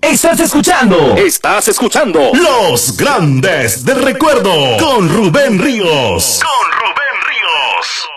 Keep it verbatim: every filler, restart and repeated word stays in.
Estás escuchando. Estás escuchando Los Grandes del Recuerdo con Rubén Ríos. con Rubén Ríos.